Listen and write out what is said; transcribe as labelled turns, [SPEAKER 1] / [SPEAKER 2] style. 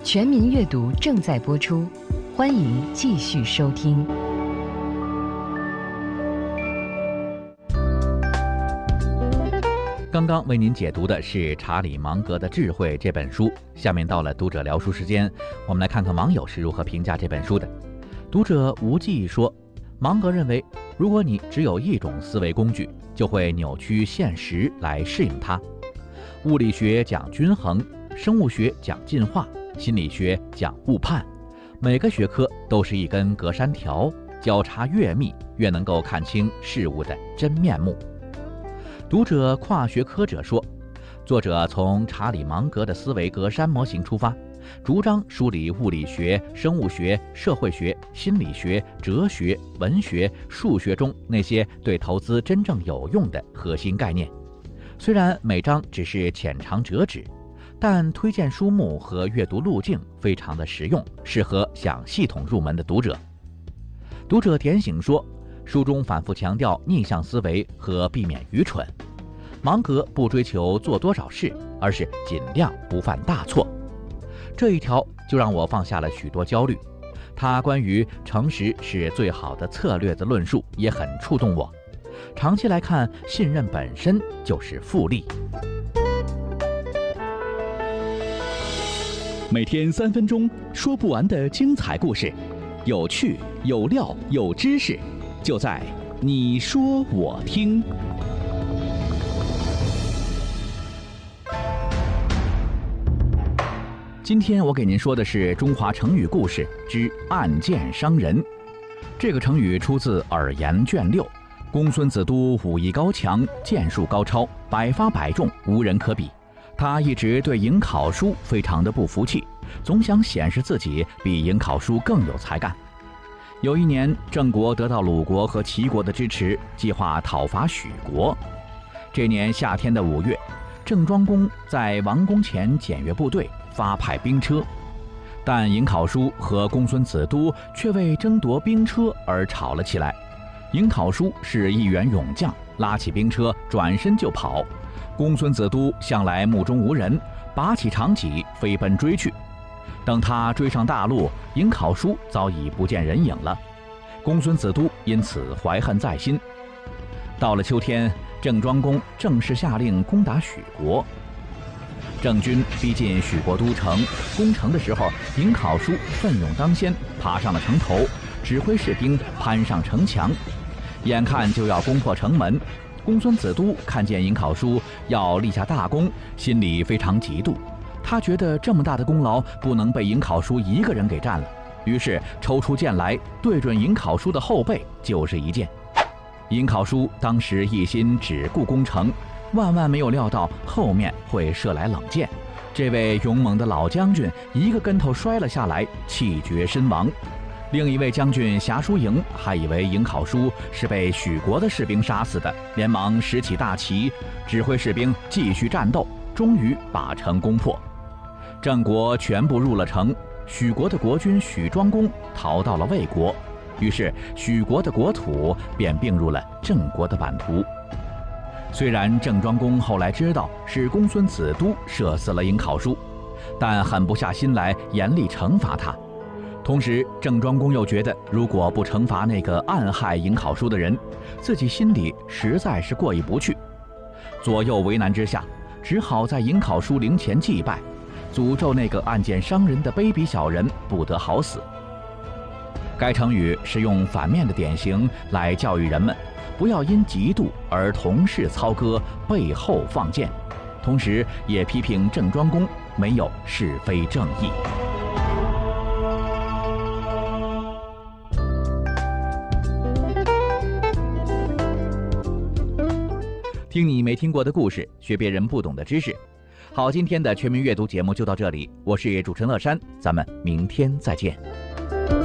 [SPEAKER 1] 全民阅读正在播出，欢迎继续收听。
[SPEAKER 2] 刚刚为您解读的是查理芒格的《智慧》这本书，下面到了读者聊书时间，我们来看看网友是如何评价这本书的。读者无忌说，芒格认为，如果你只有一种思维工具，就会扭曲现实来适应它。物理学讲均衡，生物学讲进化，心理学讲误判，每个学科都是一根隔山条，交叉越密，越能够看清事物的真面目。读者跨学科者说，作者从查理芒格的思维格栅模型出发，主张梳理物理学、生物学、社会学、心理学、哲学、文学、数学中那些对投资真正有用的核心概念。虽然每章只是浅尝辄止，但推荐书目和阅读路径非常的实用，适合想系统入门的读者。读者点醒说，书中反复强调逆向思维和避免愚蠢。芒格不追求做多少事，而是尽量不犯大错。这一条就让我放下了许多焦虑。他关于诚实是最好的策略的论述也很触动我。长期来看，信任本身就是复利。
[SPEAKER 3] 每天3分钟，说不完的精彩故事，有趣、有料、有知识，就在你说我听。
[SPEAKER 2] 今天我给您说的是中华成语故事之暗箭伤人。这个成语出自《耳言》卷6。公孙子都武艺高强，剑术高超，百发百中，无人可比。他一直对颍考叔非常的不服气，总想显示自己比颍考叔更有才干。有一年，郑国得到鲁国和齐国的支持，计划讨伐许国。这年夏天的5月，郑庄公在王宫前检阅部队，发派兵车，但颍考叔和公孙子都却为争夺兵车而吵了起来。颍考叔是一员勇将，拉起兵车转身就跑。公孙子都向来目中无人，拔起长戟飞奔追去。等他追上大路，颍考叔早已不见人影了。公孙子都因此怀恨在心。到了秋天，郑庄公正式下令攻打许国。郑军逼近许国都城，攻城的时候，颍考叔奋勇当先，爬上了城头，指挥士兵攀上城墙，眼看就要攻破城门。公孙子都看见颍考叔要立下大功，心里非常嫉妒。他觉得这么大的功劳不能被颍考叔一个人给占了，于是抽出剑来，对准颍考叔的后背就是一剑。颍考叔当时一心只顾攻城，万万没有料到后面会射来冷箭。这位勇猛的老将军一个跟头摔了下来，气绝身亡。另一位将军侠叔营还以为颍考叔是被许国的士兵杀死的，连忙拾起大旗，指挥士兵继续战斗，终于把城攻破。郑国全部入了城，许国的国君许庄公逃到了魏国，于是许国的国土便并入了郑国的版图。虽然郑庄公后来知道是公孙子都射死了颍考叔，但狠不下心来严厉惩罚他。同时，郑庄公又觉得，如果不惩罚那个暗害颍考叔的人，自己心里实在是过意不去。左右为难之下，只好在颍考叔陵前祭拜，诅咒那个暗箭伤人的卑鄙小人不得好死。该成语是用反面的典型来教育人们，不要因嫉妒而同室操戈，背后放箭，同时也批评郑庄公没有是非正义。听你没听过的故事，学别人不懂的知识。好，今天的全民阅读节目就到这里，我是主持人乐山，咱们明天再见。